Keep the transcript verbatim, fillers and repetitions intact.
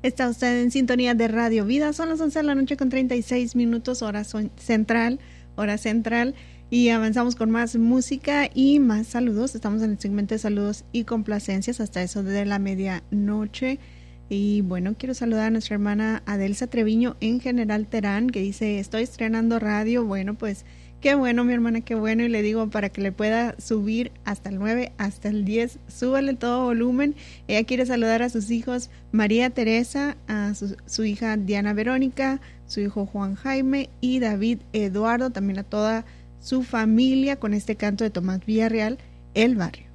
Está usted en sintonía de Radio Vida. Son las once de la noche con treinta y seis minutos, hora son- central, hora central. Y avanzamos con más música y más saludos. Estamos en el segmento de saludos y complacencias hasta eso de la medianoche. Y bueno, quiero saludar a nuestra hermana Adelsa Treviño en General Terán, que dice, estoy estrenando radio. Bueno, pues qué bueno, mi hermana, qué bueno. Y le digo, para que le pueda subir hasta el nueve, hasta el diez, súbale todo volumen. Ella quiere saludar a sus hijos María Teresa, a su, su hija Diana Verónica, su hijo Juan Jaime y David Eduardo, también a toda su familia con este canto de Tomás Villarreal, El Barrio.